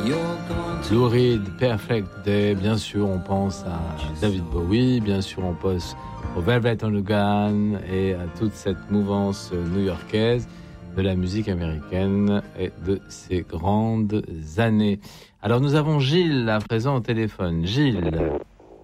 Lou Reed, Perfect Day, bien sûr on pense à David Bowie, bien sûr on pense au Velvet Underground et à toute cette mouvance new-yorkaise de la musique américaine et de ses grandes années. Alors nous avons Gilles à présent au téléphone. Gilles. Allô ?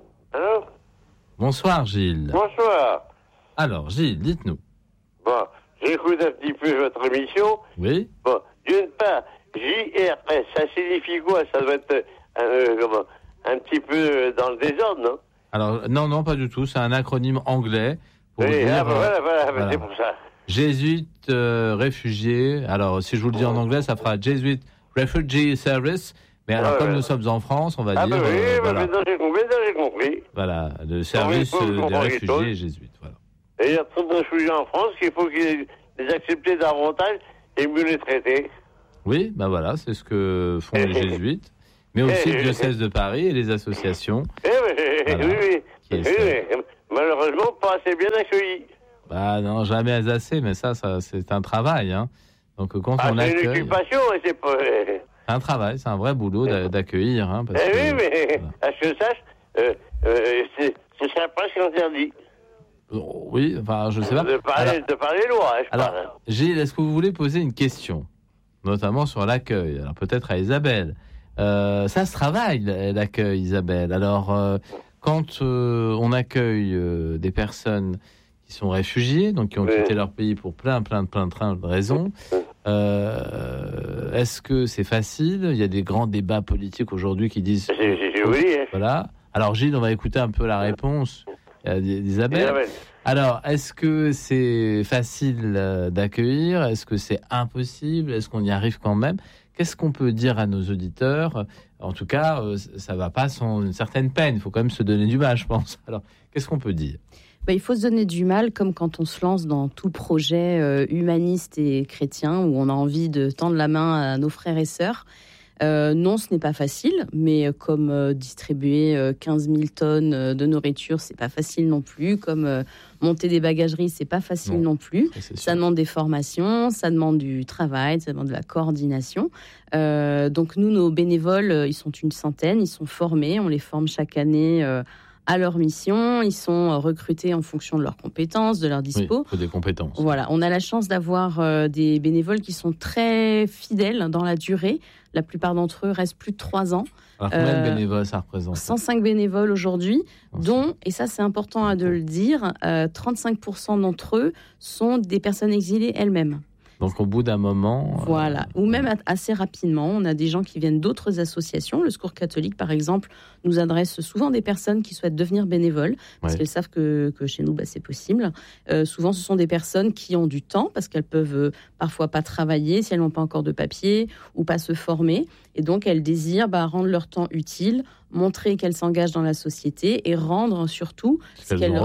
Bonsoir Gilles. Bonsoir. Alors Gilles, dites-nous. Bon, j'écoute un petit peu votre émission. Oui. Bon, d'une part, JRS, ça signifie quoi ? Ça doit être un petit peu dans le désordre, non ? Alors non, pas du tout. C'est un acronyme anglais. Pour oui, dire, voilà, c'est pour ça. Jésuite réfugié. Alors si je vous le dis en anglais, ça fera Jesuit Refugee Service. Mais alors comme nous sommes en France, on va dire. Oui, voilà. maintenant j'ai compris. Voilà, le service des réfugiés jésuites. Voilà. Et il y a trop de réfugiés en France qu'il faut qu'ils les acceptent davantage et mieux les traiter. Oui, ben voilà, c'est ce que font les jésuites, mais aussi le diocèse de Paris et les associations. Oui. Malheureusement, pas assez bien accueillis. Bah non, jamais assez, mais ça c'est un travail. Hein. Donc quand on accueille... C'est une occupation, c'est pas... C'est un travail, c'est un vrai boulot d'accueillir. Hein, parce oui, mais à ce que je sache, c'est presque interdit. Oui, enfin, je sais pas. De parler loin, je alors, parle. Gilles, est-ce que vous voulez poser une question, notamment sur l'accueil ? Alors peut-être à Isabelle. Ça se travaille, l'accueil, Isabelle. Alors, quand on accueille des personnes qui sont réfugiés, donc qui ont quitté leur pays pour plein de raisons, est-ce que c'est facile ? Il y a des grands débats politiques aujourd'hui qui disent... Oui. Voilà. Alors Gilles, on va écouter un peu la réponse d'Isabelle. Alors, est-ce que c'est facile d'accueillir ? Est-ce que c'est impossible ? Est-ce qu'on y arrive quand même ? Qu'est-ce qu'on peut dire à nos auditeurs ? En tout cas, ça ne va pas sans une certaine peine. Il faut quand même se donner du mal, je pense. Alors, qu'est-ce qu'on peut dire ? Il faut se donner du mal, comme quand on se lance dans tout projet humaniste et chrétien, où on a envie de tendre la main à nos frères et sœurs. Non, ce n'est pas facile, mais comme distribuer 15 000 tonnes de nourriture, c'est pas facile non plus. Comme monter des bagageries, c'est pas facile non plus. Ça demande des formations, ça demande du travail, ça demande de la coordination. Donc nous, nos bénévoles, ils sont une centaine, ils sont formés, on les forme chaque année à leur mission, ils sont recrutés en fonction de leurs compétences, de leurs dispo. Oui, il faut des compétences. Voilà, on a la chance d'avoir des bénévoles qui sont très fidèles dans la durée. La plupart d'entre eux restent plus de 3 ans. Alors combien de bénévoles ça représente ? 105 bénévoles aujourd'hui, dont, et ça c'est important de le dire, 35% d'entre eux sont des personnes exilées elles-mêmes. Donc au bout d'un moment... Voilà, ou même assez rapidement. On a des gens qui viennent d'autres associations. Le Secours catholique, par exemple, nous adresse souvent des personnes qui souhaitent devenir bénévoles, parce qu'elles savent que chez nous, c'est possible. Souvent, ce sont des personnes qui ont du temps, parce qu'elles peuvent parfois pas travailler si elles n'ont pas encore de papier, ou pas se former. Et donc, elles désirent rendre leur temps utile, montrer qu'elles s'engagent dans la société et rendre surtout ce qu'elles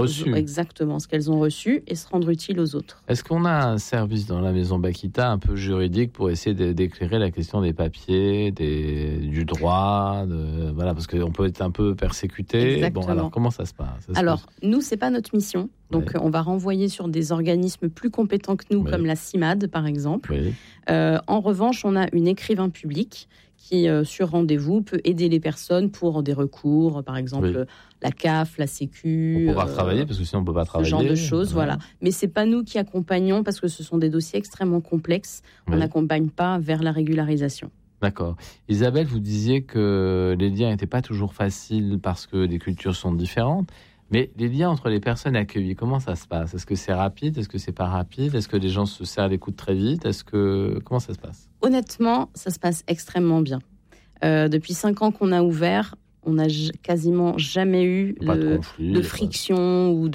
ont reçu et se rendre utile aux autres. Est-ce qu'on a un service dans la Maison Bakita un peu juridique pour essayer d'éclairer la question des papiers, du droit, voilà, parce qu'on peut être un peu persécuté. Exactement. Bon, alors comment ça se passe ? Nous, c'est pas notre mission. Donc, on va renvoyer sur des organismes plus compétents que nous, comme la CIMAD, par exemple. En revanche, on a une écrivain publique qui, sur rendez-vous, peut aider les personnes pour des recours, par exemple la CAF, la Sécu. Pour pouvoir travailler, parce que sinon on ne peut pas travailler. Ce genre de choses, voilà. Mais ce n'est pas nous qui accompagnons, parce que ce sont des dossiers extrêmement complexes. On n'accompagne pas vers la régularisation. D'accord. Isabelle, vous disiez que les liens n'étaient pas toujours faciles parce que les cultures sont différentes. Mais les liens entre les personnes accueillies, comment ça se passe ? Est-ce que c'est rapide ? Est-ce que c'est pas rapide ? Est-ce que les gens se serrent les coudes très vite ? Comment ça se passe ? Honnêtement, ça se passe extrêmement bien. Depuis 5 ans qu'on a ouvert, on n'a quasiment jamais eu de friction ou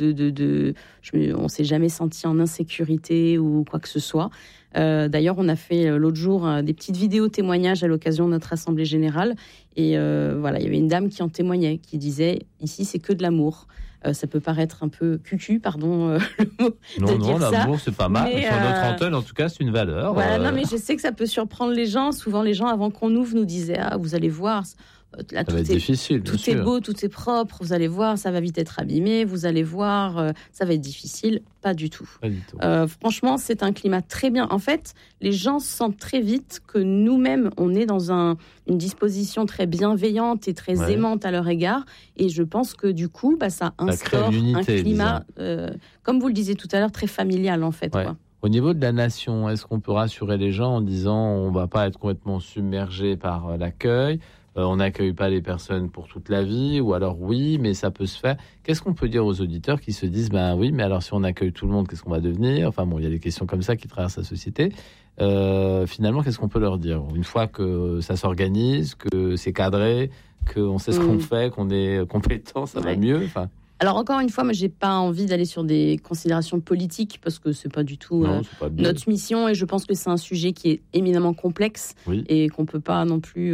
on s'est jamais senti en insécurité ou quoi que ce soit. D'ailleurs, on a fait l'autre jour des petites vidéos témoignages à l'occasion de notre assemblée générale. Et il y avait une dame qui en témoignait, qui disait « Ici, c'est que de l'amour ». Ça peut paraître un peu cucu, pardon, le mot non, de dire ça. Non, l'amour, c'est pas mal. Mais, sur notre antenne, en tout cas, c'est une valeur. Voilà, non, mais je sais que ça peut surprendre les gens. Souvent, les gens, avant qu'on ouvre, nous disaient « Ah, vous allez voir, là, ça va être difficile, tout est beau, tout est propre, vous allez voir, ça va vite être abîmé, vous allez voir, ça va être difficile. » Pas du tout. Pas du tout. Franchement, c'est un climat très bien. En fait, les gens sentent très vite que nous-mêmes, on est dans une disposition très bienveillante et très aimante à leur égard. Et je pense que du coup, ça instaure un climat, comme vous le disiez tout à l'heure, très familial en fait. Quoi. Au niveau de la nation, est-ce qu'on peut rassurer les gens en disant on ne va pas être complètement submergé par l'accueil, on n'accueille pas les personnes pour toute la vie, ou alors oui, mais ça peut se faire. Qu'est-ce qu'on peut dire aux auditeurs qui se disent oui, mais alors si on accueille tout le monde, qu'est-ce qu'on va devenir? Enfin bon, il y a des questions comme ça qui traversent la société. Finalement, qu'est-ce qu'on peut leur dire? Une fois que ça s'organise, que c'est cadré, qu'on sait ce qu'on fait, qu'on est compétent, ça va mieux. Enfin. Alors encore une fois, moi j'ai pas envie d'aller sur des considérations politiques parce que c'est pas du tout notre mission, et je pense que c'est un sujet qui est éminemment complexe et qu'on peut pas non plus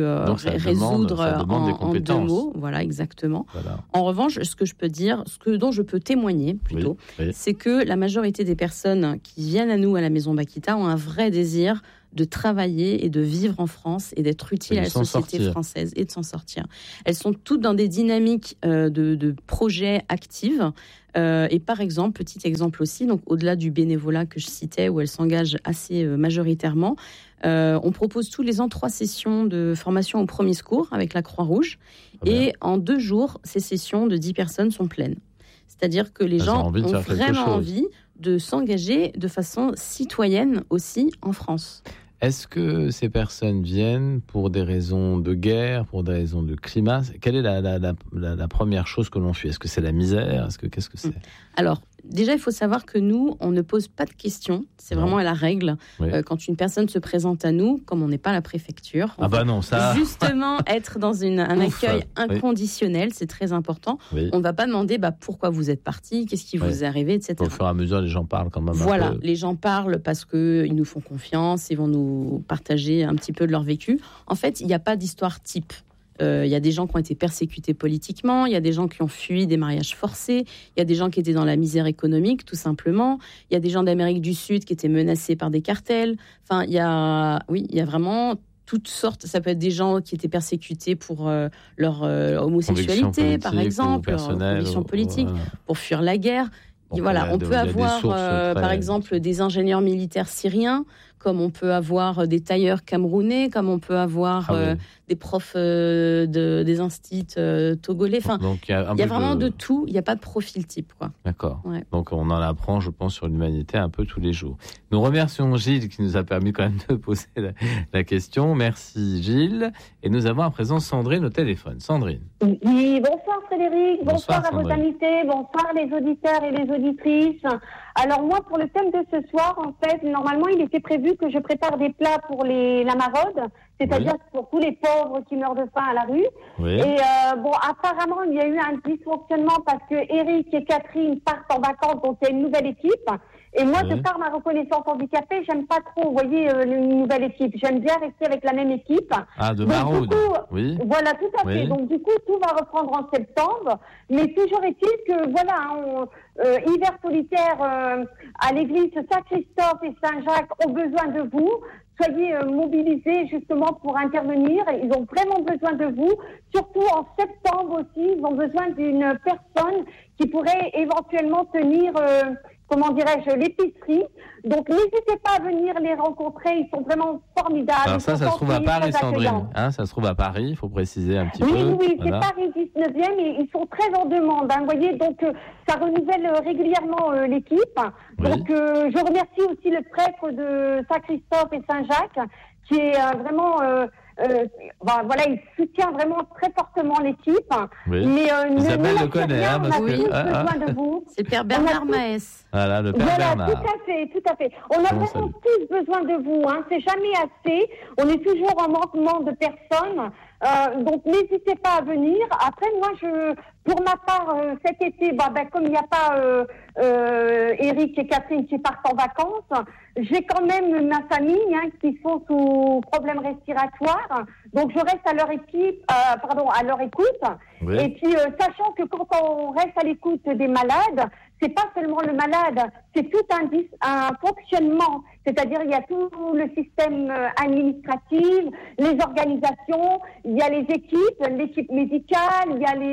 résoudre en 2 mots. Voilà, exactement. Voilà. En revanche, ce que je peux dire, dont je peux témoigner plutôt, c'est que la majorité des personnes qui viennent à nous à la Maison Bakita ont un vrai désir de travailler et de vivre en France et d'être utile à la société française et de s'en sortir. Elles sont toutes dans des dynamiques de projets actifs. Et par exemple, petit exemple aussi, donc au-delà du bénévolat que je citais, où elles s'engagent assez majoritairement, on propose tous les ans 3 sessions de formation au premier secours avec la Croix-Rouge. Et en 2 jours, ces sessions de 10 personnes sont pleines. C'est-à-dire que les gens ont vraiment envie de s'engager de façon citoyenne aussi en France. Est-ce que ces personnes viennent pour des raisons de guerre, pour des raisons de climat? Quelle est la première chose que l'on fuit? Est-ce que c'est la misère? Qu'est-ce que c'est? Alors, déjà, il faut savoir que nous, on ne pose pas de questions. C'est vraiment la règle. Quand une personne se présente à nous, comme on n'est pas la préfecture, on va justement être dans un accueil inconditionnel. C'est très important. On ne va pas demander pourquoi vous êtes parti, qu'est-ce qui vous est arrivé, etc. Au fur et à mesure, les gens parlent quand même Voilà, un peu. Les gens parlent parce qu'ils nous font confiance, ils vont nous partager un petit peu de leur vécu. En fait, il n'y a pas d'histoire type. Il y a des gens qui ont été persécutés politiquement, il y a des gens qui ont fui des mariages forcés, il y a des gens qui étaient dans la misère économique, tout simplement. Il y a des gens d'Amérique du Sud qui étaient menacés par des cartels. Enfin, il y a vraiment toutes sortes. Ça peut être des gens qui étaient persécutés pour leur homosexualité, par exemple, leur conviction politique, pour fuir la guerre. On peut avoir, par exemple, des ingénieurs militaires syriens, comme on peut avoir des tailleurs camerounais, comme on peut avoir des profs des instituts togolais. Enfin, il y a vraiment de tout. Il n'y a pas de profil type, quoi. D'accord. Donc, on en apprend, je pense, sur l'humanité un peu tous les jours. Nous remercions Gilles qui nous a permis quand même de poser la question. Merci Gilles. Et nous avons à présent Sandrine au téléphone. Sandrine. Oui, bonsoir Frédéric. Bonsoir à vos invités. Bonsoir les auditeurs et les auditrices. Alors moi, pour le thème de ce soir, en fait, normalement, il était prévu que je prépare des plats pour la maraude, c'est-à-dire pour tous les pauvres qui meurent de faim à la rue. Et apparemment, il y a eu un dysfonctionnement parce que Eric et Catherine partent en vacances, donc il y a une nouvelle équipe. Et moi, de par ma reconnaissance handicapée, j'aime pas trop, vous voyez, une nouvelle équipe. J'aime bien rester avec la même équipe. Ah, de maraude. Voilà, tout à fait. Donc, du coup, tout va reprendre en septembre. Mais toujours est-il que, hiver solitaire à l'église Saint-Christophe et Saint-Jacques ont besoin de vous. Soyez mobilisés justement pour intervenir. Ils ont vraiment besoin de vous. Surtout en septembre aussi, ils ont besoin d'une personne qui pourrait éventuellement tenir... l'épicerie. Donc, n'hésitez pas à venir les rencontrer. Ils sont vraiment formidables. Alors ça se trouve à Paris, Sandrine. Ça se trouve à Paris, il faut préciser un petit peu. Oui, c'est Paris 19e et ils sont très en demande. Vous voyez, donc ça renouvelle régulièrement l'équipe. Donc, je remercie aussi le prêtre de Saint-Christophe et Saint-Jacques qui est vraiment... il soutient vraiment très fortement l'équipe. Mais Isabelle le connaît, on a tous besoin de vous. C'est le père Bernard Maes. Voilà, le père Bernard. Tout à fait. On a vraiment tous besoin de vous. C'est jamais assez. On est toujours en manquement de personnes. Donc n'hésitez pas à venir. Après, moi, pour ma part, cet été, comme il n'y a pas Eric et Catherine qui partent en vacances, j'ai quand même ma famille qui sont sous problèmes respiratoires. Donc je reste à leur écoute. Oui. Et puis sachant que quand on reste à l'écoute des malades, c'est pas seulement le malade, c'est tout un fonctionnement. C'est-à-dire, il y a tout le système administratif, les organisations, il y a les équipes, l'équipe médicale, il y a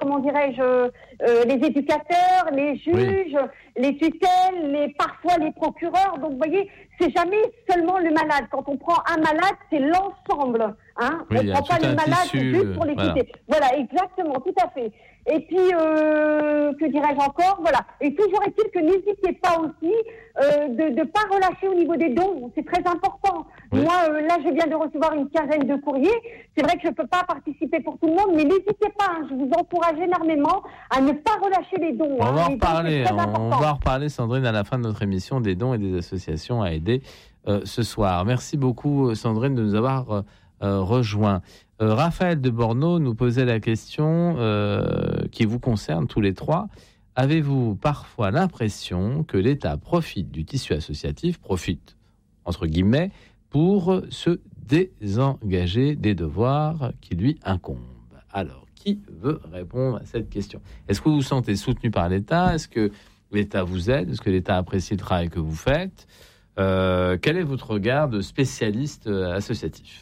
les éducateurs, les juges, les tutelles, parfois les procureurs. Donc, vous voyez, c'est jamais seulement le malade. Quand on prend un malade, c'est l'ensemble. Hein. Oui, on ne prend pas le malade juste pour l'écouter. Voilà, exactement, tout à fait. Et puis, que dirais-je encore ? Voilà. Et toujours est-il que n'hésitez pas aussi de ne pas relâcher au niveau des dons. C'est très important. Oui. Moi, là, je viens de recevoir une quinzaine de courriers. C'est vrai que je ne peux pas participer pour tout le monde, mais n'hésitez pas. Je vous encourage énormément à ne pas relâcher les dons. On va en reparler, Sandrine, à la fin de notre émission des dons et des associations à aider ce soir. Merci beaucoup, Sandrine, de nous avoir rejoints. Raphaël de Bordeaux nous posait la question qui vous concerne tous les trois. Avez-vous parfois l'impression que l'État profite du tissu associatif, entre guillemets, pour se désengager des devoirs qui lui incombent ? Alors, qui veut répondre à cette question ? Est-ce que vous vous sentez soutenu par l'État ? Est-ce que l'État vous aide ? Est-ce que l'État apprécie le travail que vous faites ? Quel est votre regard de spécialiste associatif ?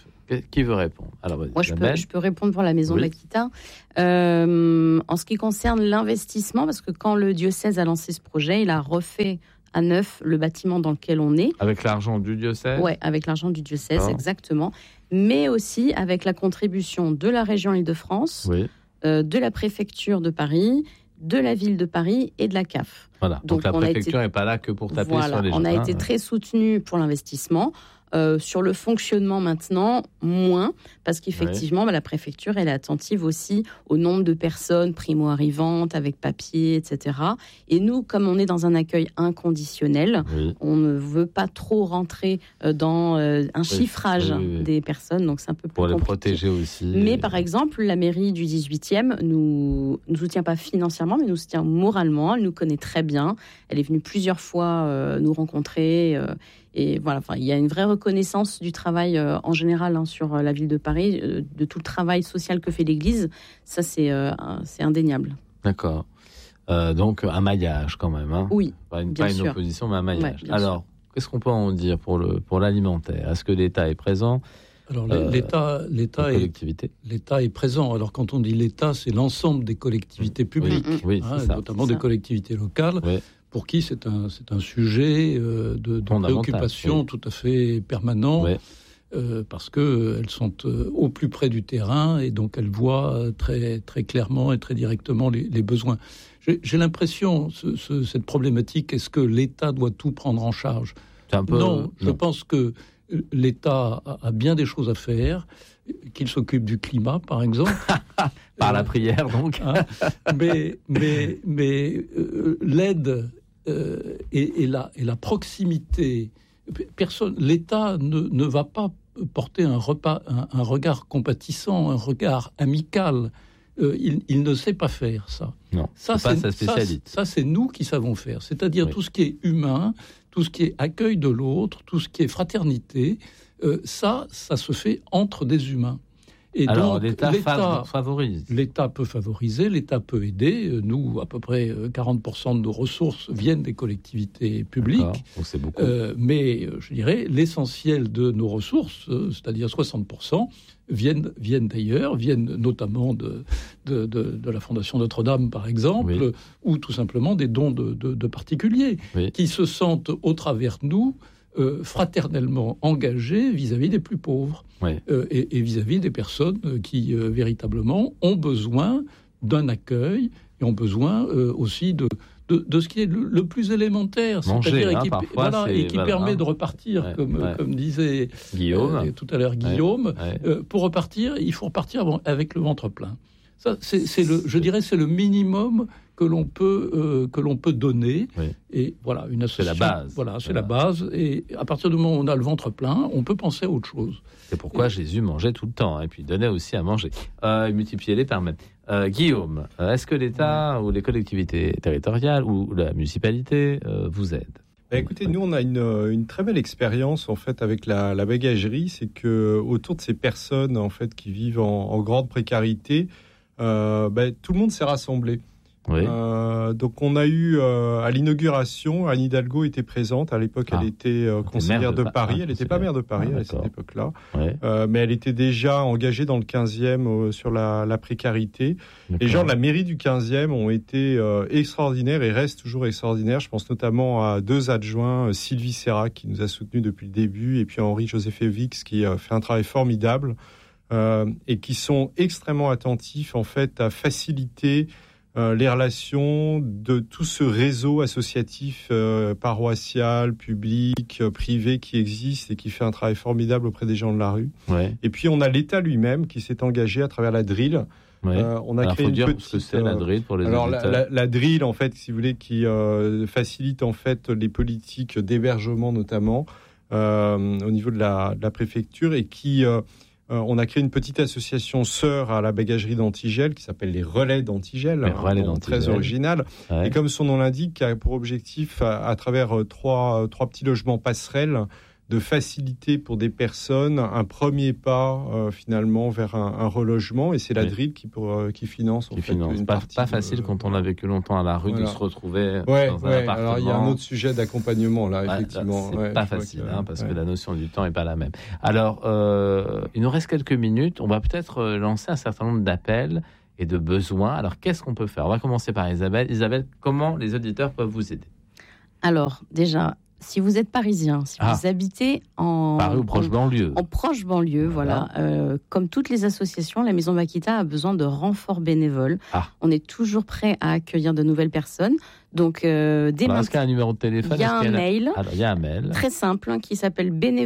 Qui veut répondre ? Alors, moi, je peux répondre pour la Maison de l'Aquitain. En ce qui concerne l'investissement, parce que quand le diocèse a lancé ce projet, il a refait à neuf le bâtiment dans lequel on est. Avec l'argent du diocèse ? Oui, avec l'argent du diocèse, exactement. Mais aussi avec la contribution de la région Île-de-France, de la préfecture de Paris, de la ville de Paris et de la CAF. Voilà. Donc la préfecture n'est pas là que pour taper sur les gens. On a été très soutenus pour l'investissement. Sur le fonctionnement maintenant, moins, parce qu'effectivement, la préfecture, elle est attentive aussi au nombre de personnes primo-arrivantes, avec papier, etc. Et nous, comme on est dans un accueil inconditionnel, on ne veut pas trop rentrer dans un chiffrage des personnes, donc c'est un peu plus compliqué. Pour les protéger aussi. Mais par exemple, la mairie du 18e nous soutient pas financièrement, mais nous soutient moralement. Elle nous connaît très bien. Elle est venue plusieurs fois nous rencontrer. Et voilà, il y a une vraie reconnaissance du travail en général sur la ville de Paris, de tout le travail social que fait l'Église. Ça, c'est indéniable. D'accord. Donc, un maillage quand même. Hein. Oui, pas une opposition, mais un maillage. Alors, qu'est-ce qu'on peut en dire pour l'alimentaire ? Est-ce que l'État est présent ? Alors, l'État est présent. Alors, quand on dit l'État, c'est l'ensemble des collectivités publiques, notamment des collectivités locales. Oui. Pour qui c'est un sujet de préoccupation tout à fait permanent, parce qu'elles sont au plus près du terrain et donc elles voient très, très clairement et très directement les besoins. J'ai l'impression, cette problématique, est-ce que l'État doit tout prendre en charge ? Non, je pense que l'État a bien des choses à faire, qu'il s'occupe du climat, par exemple. Par la prière, donc. Mais l'aide... et la proximité, l'État ne va pas porter un regard compatissant, un regard amical. Il ne sait pas faire ça. Non, ça, c'est pas sa spécialité. Ça, c'est nous qui savons faire. C'est-à-dire tout ce qui est humain, tout ce qui est accueil de l'autre, tout ce qui est fraternité, ça se fait entre des humains. Et alors, donc, l'État favorise. L'État peut favoriser, l'État peut aider. Nous, à peu près 40% de nos ressources viennent des collectivités publiques. Donc c'est beaucoup. Mais je dirais, l'essentiel de nos ressources, c'est-à-dire 60%, viennent d'ailleurs, viennent notamment de la Fondation Notre-Dame, par exemple, ou tout simplement des dons de particuliers qui se sentent, au travers de nous, fraternellement engagés vis-à-vis des plus pauvres et vis-à-vis des personnes qui véritablement ont besoin d'un accueil et ont besoin aussi de ce qui est le plus élémentaire, c'est-à-dire et qui permet de repartir, comme disait Guillaume. Tout à l'heure Guillaume. Pour repartir, il faut repartir avec le ventre plein. Ça, je dirais, c'est le minimum que l'on peut donner. Oui. Et voilà, une association. C'est la base. Voilà, c'est la base. Et à partir du moment où on a le ventre plein, on peut penser à autre chose. C'est pourquoi Jésus mangeait tout le temps, et puis donnait aussi à manger. Multiplier les pains même. Guillaume, est-ce que l'État ou les collectivités territoriales ou la municipalité vous aident ? Écoutez, nous, on a une très belle expérience en fait avec la bagagerie. C'est que autour de ces personnes en fait qui vivent en grande précarité, tout le monde s'est rassemblé. Oui. Donc on a eu à l'inauguration, Anne Hidalgo était présente. À l'époque, elle était conseillère de Paris. Elle n'était pas maire de Paris à cette époque-là, mais elle était déjà engagée dans le 15e sur la précarité. Les gens de la mairie du 15e ont été extraordinaires et restent toujours extraordinaires. Je pense notamment à 2 adjoints, Sylvie Serra qui nous a soutenus depuis le début, et puis Henri-Joseph Evix qui fait un travail formidable et qui sont extrêmement attentifs en fait à faciliter les relations de tout ce réseau associatif paroissial, public, privé qui existe et qui fait un travail formidable auprès des gens de la rue. Ouais. Et puis on a l'État lui-même qui s'est engagé à travers la DRIL. Ouais. On a créé une petite. Ce que c'est la DRIL pour les auditeurs. La DRIL en fait, si vous voulez, qui facilite en fait les politiques d'hébergement notamment au niveau de la préfecture et qui on a créé une petite association sœur à la bagagerie d'Antigel qui s'appelle les Relais d'Antigel, très original. Ouais. Et comme son nom l'indique, a pour objectif, à travers trois petits logements passerelles, de faciliter pour des personnes un premier pas finalement vers un relogement. Et c'est la DRIL qui finance. Une partie pas facile quand on a vécu longtemps à la rue de se retrouver dans un appartement. Alors il y a un autre sujet d'accompagnement là, effectivement. Là, c'est pas facile parce que la notion du temps est pas la même. Alors il nous reste quelques minutes. On va peut-être lancer un certain nombre d'appels et de besoins. Alors qu'est-ce qu'on peut faire ? On va commencer par Isabelle. Isabelle, comment les auditeurs peuvent vous aider ? Alors déjà, si vous êtes parisien, si vous habitez en Paris ou proche banlieue. En proche banlieue, voilà. Comme toutes les associations, la Maison Vaquita a besoin de renforts bénévoles. On est toujours prêt à accueillir de nouvelles personnes. Donc, est-ce qu'il y a un numéro de téléphone ? Il y a un mail. Alors, il y a un mail très simple qui s'appelle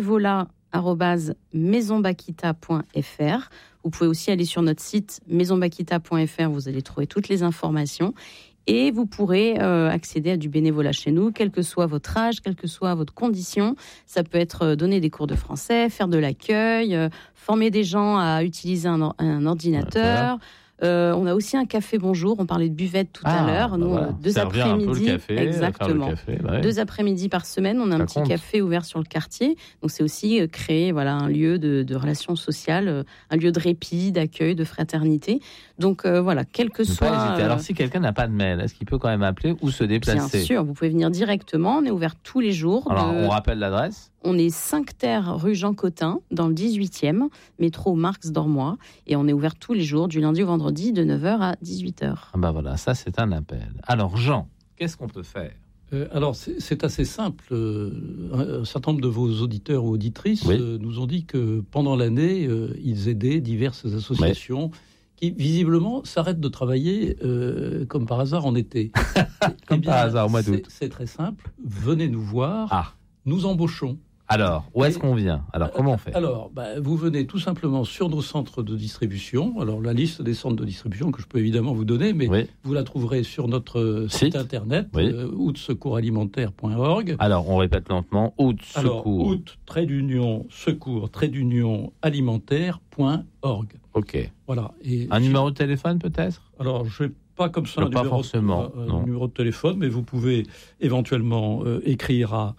bénévolat@maisonvaquita.fr. Vous pouvez aussi aller sur notre site maisonvaquita.fr. Vous allez trouver toutes les informations. Et vous pourrez accéder à du bénévolat chez nous, quel que soit votre âge, quelle que soit votre condition. Ça peut être donner des cours de français, faire de l'accueil, former des gens à utiliser un ordinateur. On a aussi un café bonjour. On parlait de buvette tout à l'heure. Nous, 2 après-midi, exactement. 2 après-midi par semaine, on a un petit café ouvert sur le quartier. Donc c'est aussi créer un lieu de relations sociales, un lieu de répit, d'accueil, de fraternité. Donc quel que soit. Alors si quelqu'un n'a pas de mail, est-ce qu'il peut quand même appeler ou se déplacer ? Bien sûr, vous pouvez venir directement. On est ouvert tous les jours. Alors on rappelle l'adresse ? On est 5 Terre rue Jean Cotin, dans le 18e, métro Marx d'Ormois. Et on est ouvert tous les jours, du lundi au vendredi, de 9h à 18h. Voilà, ça c'est un appel. Alors Jean, qu'est-ce qu'on peut faire ? Alors c'est assez simple. Un certain nombre de vos auditeurs ou auditrices nous ont dit que pendant l'année, ils aidaient diverses associations qui visiblement s'arrêtent de travailler comme par hasard en été. Par hasard au mois d'août. C'est très simple. Venez nous voir. Nous embauchons. Alors, où est-ce qu'on vient ? Alors, comment on fait ? Alors, vous venez tout simplement sur nos centres de distribution. Alors, la liste des centres de distribution que je peux évidemment vous donner, mais vous la trouverez sur notre site internet, out-secoursalimentaire.org. Alors, on répète lentement, out-secours. out-secours-alimentaire.org. Ok. Voilà. Et un numéro de téléphone peut-être ? Alors, je n'ai pas comme ça un numéro de téléphone, mais vous pouvez éventuellement écrire à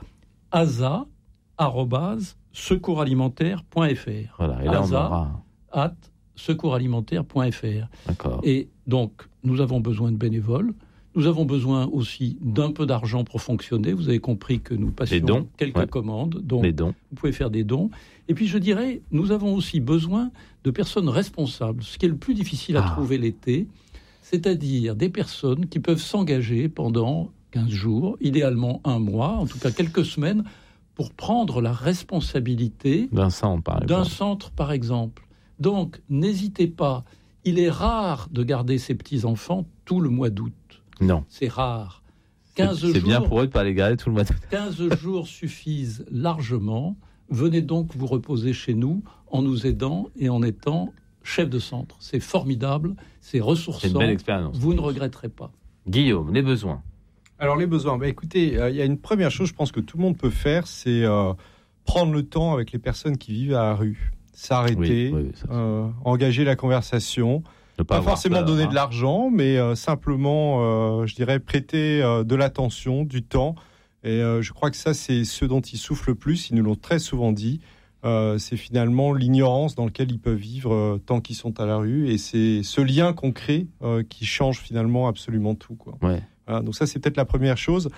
asa@secoursalimentaire.fr. Voilà, et là on aura @secoursalimentaire.fr. D'accord. Et donc, nous avons besoin de bénévoles. Nous avons besoin aussi d'un peu d'argent pour fonctionner. Vous avez compris que nous passions quelques commandes. Donc, vous pouvez faire des dons. Et puis, je dirais, nous avons aussi besoin de personnes responsables. Ce qui est le plus difficile à trouver l'été, c'est-à-dire des personnes qui peuvent s'engager pendant 15 jours, idéalement 1 mois, en tout cas quelques semaines, pour prendre la responsabilité d'un centre, par exemple. Donc, n'hésitez pas. Il est rare de garder ses petits-enfants tout le mois d'août. Non. C'est rare. 15 jours, c'est bien pour eux de ne pas les garder tout le mois d'août. 15 jours suffisent largement. Venez donc vous reposer chez nous en nous aidant et en étant chef de centre. C'est formidable, c'est ressourçant. C'est une belle expérience. Vous ne regretterez pas. Guillaume, les besoins. Alors les besoins, écoutez, il y a une première chose, je pense que tout le monde peut faire, c'est prendre le temps avec les personnes qui vivent à la rue, s'arrêter, engager la conversation, pas forcément donner de l'argent, mais simplement, je dirais, prêter de l'attention, du temps. Et je crois que ça, c'est ce dont ils souffrent le plus. Ils nous l'ont très souvent dit. C'est finalement l'ignorance dans laquelle ils peuvent vivre tant qu'ils sont à la rue. Et c'est ce lien qu'on crée qui change finalement absolument tout, quoi. Ouais. Voilà, donc ça, c'est peut-être la première chose.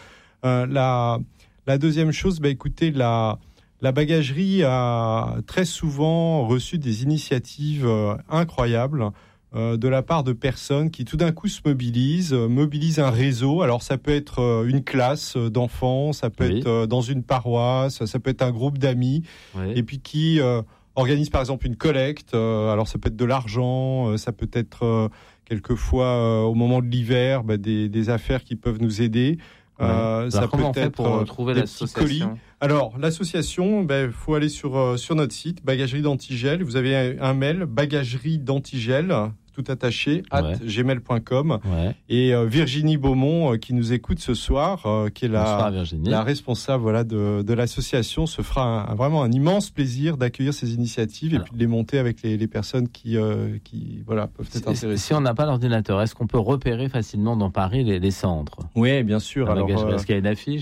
La deuxième chose, écoutez, la bagagerie a très souvent reçu des initiatives incroyables de la part de personnes qui tout d'un coup se mobilisent un réseau. Alors ça peut être une classe d'enfants, ça peut être dans une paroisse, ça peut être un groupe d'amis, et puis qui organise par exemple une collecte. Alors ça peut être de l'argent, ça peut être quelquefois au moment de l'hiver des affaires qui peuvent nous aider. Ça peut être pour trouver l'association. Alors l'association, faut aller sur notre site Bagagerie d'Antigel. Vous avez un mail Bagagerie d'Antigel tout attaché @gmail.com. Et Virginie Beaumont qui nous écoute ce soir, qui est la responsable de l'association, se fera vraiment un immense plaisir d'accueillir ces initiatives et puis de les monter avec les personnes qui peuvent être intéressées. Si on n'a pas l'ordinateur, est-ce qu'on peut repérer facilement dans Paris les centres? Oui, bien sûr. Alors, est-ce qu'il y a une affiche?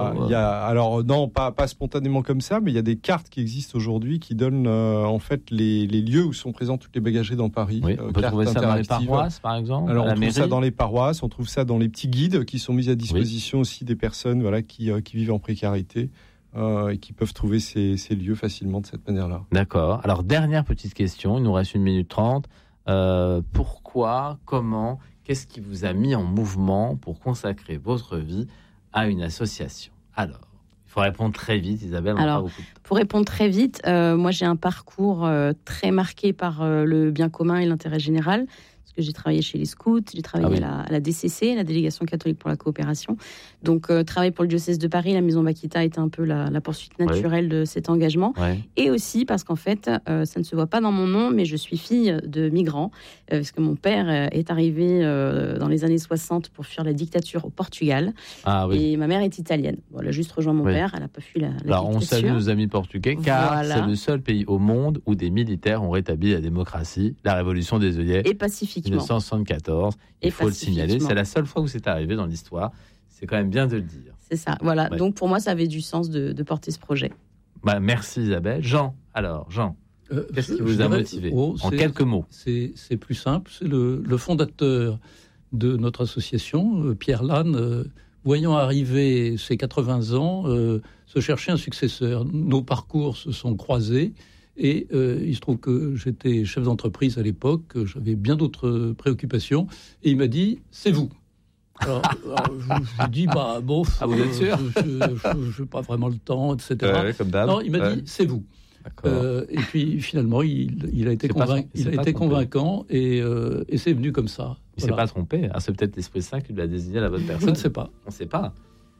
Alors non, pas spontanément comme ça, mais il y a des cartes qui existent aujourd'hui qui donnent en fait les lieux où sont présentes toutes les bagageries dans Paris. On peut trouver ça dans les paroisses, par exemple. Alors on trouve ça dans les paroisses, on trouve ça dans les petits guides qui sont mis à disposition aussi des personnes qui vivent en précarité et qui peuvent trouver ces lieux facilement de cette manière-là. D'accord. Alors dernière petite question, il nous reste 1 minute 30. Pourquoi, comment, qu'est-ce qui vous a mis en mouvement pour consacrer votre vie à une association? Alors, il faut répondre très vite, Isabelle. Alors, pour répondre très vite, moi j'ai un parcours très marqué par le bien commun et l'intérêt général. Parce que j'ai travaillé chez les scouts, j'ai travaillé à la DCC, la Délégation catholique pour la coopération. Donc, travailler pour le diocèse de Paris, la Maison Bakita était un peu la poursuite naturelle de cet engagement. Et aussi parce qu'en fait, ça ne se voit pas dans mon nom, mais je suis fille de migrants. Parce que mon père est arrivé dans les années 60 pour fuir la dictature au Portugal. Et ma mère est italienne. Bon, elle a juste rejoint mon père, elle n'a pas fui la dictature. Alors, on salue nos amis portugais, car c'est le seul pays au monde où des militaires ont rétabli la démocratie, la révolution des œillets. Et pacifiquement. 1974, il faut le signaler. C'est la seule fois où c'est arrivé dans l'histoire. C'est quand même bien de le dire. C'est ça, voilà. Donc pour moi, ça avait du sens de porter ce projet. Merci Isabelle. Jean, qu'est-ce qui vous a motivé en quelques mots? C'est plus simple. C'est le fondateur de notre association, Pierre Lannes, voyant arriver ses 80 ans, se chercher un successeur. Nos parcours se sont croisés. Et il se trouve que j'étais chef d'entreprise à l'époque, j'avais bien d'autres préoccupations, et il m'a dit « c'est vous ». Alors je lui dis vous êtes sûr je n'ai pas vraiment le temps, etc. Comme d'hab. Non, il m'a dit « c'est vous ». Et puis finalement, il a été convaincant et c'est venu comme ça. Il ne s'est pas trompé, c'est peut-être l'Esprit Saint qui lui a désigné la bonne personne. Je ne sais pas. On ne sait pas.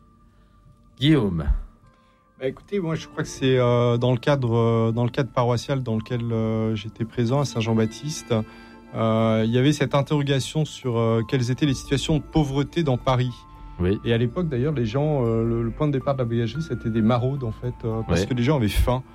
Guillaume. Écoutez, moi je crois que c'est dans le cadre paroissial dans lequel j'étais présent à Saint-Jean-Baptiste. Il y avait cette interrogation sur quelles étaient les situations de pauvreté dans Paris. Et à l'époque d'ailleurs, les gens, le point de départ de la bagagerie, c'était des maraudes en fait, parce que les gens avaient faim.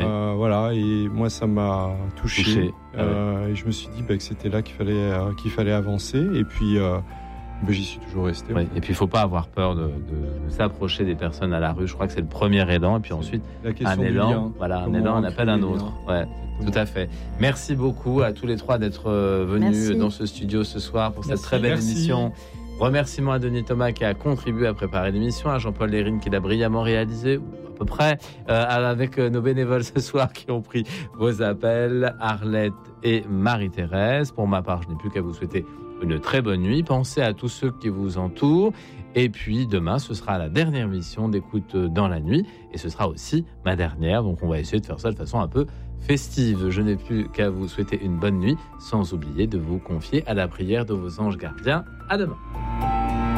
Et moi ça m'a touché. Et je me suis dit que c'était là qu'il fallait avancer. Et puis j'y suis toujours resté. Et puis il ne faut pas avoir peur de s'approcher des personnes à la rue. Je crois que c'est le premier élan. Et puis ensuite, un élan, un élan, on appelle un autre. Tout à fait. Merci beaucoup à tous les trois d'être venus dans ce studio ce soir pour cette très belle émission. Remerciements à Denis Thomas qui a contribué à préparer l'émission, à Jean-Paul Lérine qui l'a brillamment réalisé, à peu près, avec nos bénévoles ce soir qui ont pris vos appels, Arlette et Marie-Thérèse. Pour ma part, je n'ai plus qu'à vous souhaiter une très bonne nuit. Pensez à tous ceux qui vous entourent. Et puis demain, ce sera la dernière mission d'Écoute dans la nuit. Et ce sera aussi ma dernière. Donc on va essayer de faire ça de façon un peu festive. Je n'ai plus qu'à vous souhaiter une bonne nuit, sans oublier de vous confier à la prière de vos anges gardiens. À demain.